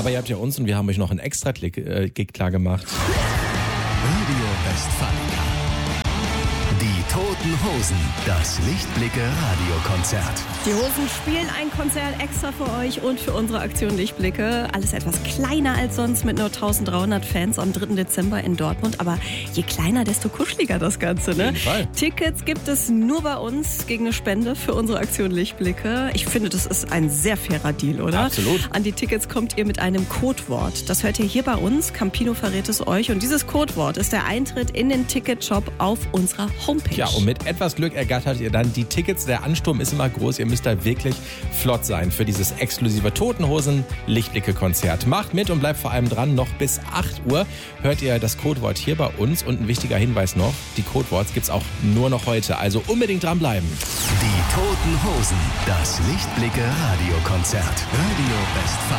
Aber ihr habt ja uns und wir haben euch noch einen Extra-Gig klar gemacht. Radio Westfalica. Die Toten Hosen, das Lichtblicke-Radiokonzert. Die Hosen spielen ein Konzert extra für euch und für unsere Aktion Lichtblicke. Alles etwas kleiner als sonst mit nur 1300 Fans am 3. Dezember in Dortmund. Aber je kleiner, desto kuscheliger das Ganze, ne? Auf jeden Fall. Tickets gibt es nur bei uns gegen eine Spende für unsere Aktion Lichtblicke. Ich finde, das ist ein sehr fairer Deal, oder? Absolut. An die Tickets kommt ihr mit einem Codewort. Das hört ihr hier bei uns. Campino verrät es euch. Und dieses Codewort ist der Eintritt in den Ticketshop auf unserer Homepage. Ja, und mit etwas Glück ergattert ihr dann die Tickets. Der Ansturm ist immer groß. Ihr müsst da wirklich flott sein für dieses exklusive Toten Hosen Lichtblicke-Konzert. Macht mit und bleibt vor allem dran. Noch bis 8 Uhr hört ihr das Codewort hier bei uns. Und ein wichtiger Hinweis noch, die Codeworts gibt's auch nur noch heute. Also unbedingt dranbleiben. Die Toten Hosen, das Lichtblicke-Radiokonzert. Radio Westfalica.